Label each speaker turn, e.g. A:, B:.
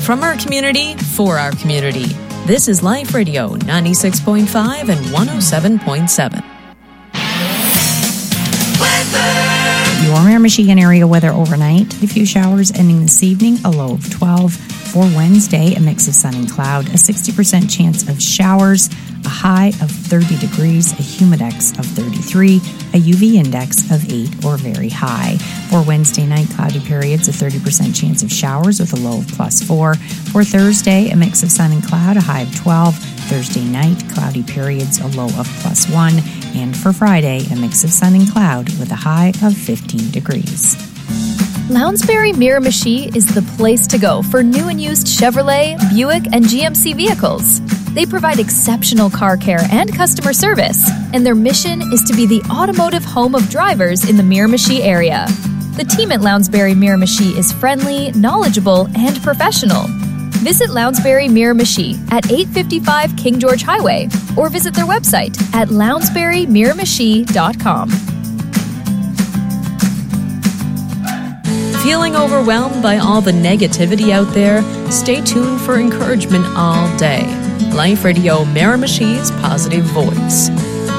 A: From our community, for our community. This is Life Radio 96.5 and 107.7.
B: Your Miramichi area weather overnight. A few showers ending this evening, a low of 12. For Wednesday, a mix of sun and cloud, a 60% chance of showers, a high of 30 degrees, a humidex of 33, a UV index of 8 or very high. For Wednesday night, cloudy periods, a 30% chance of showers with a low of +4. For Thursday, a mix of sun and cloud, a high of 12. Thursday night, cloudy periods, a low of +1. And for Friday, a mix of sun and cloud with a high of 15 degrees.
C: Lounsbury Miramichi is the place to go for new and used Chevrolet, Buick, and GMC vehicles. They provide exceptional car care and customer service, and their mission is to be the automotive home of drivers in the Miramichi area. The team at Lounsbury Miramichi is friendly, knowledgeable, and professional. Visit Lounsbury Miramichi at 855 King George Highway or visit their website at lounsburymiramichi.com.
A: Feeling overwhelmed by all the negativity out there? Stay tuned for encouragement all day. Life Radio Miramichi's positive voice.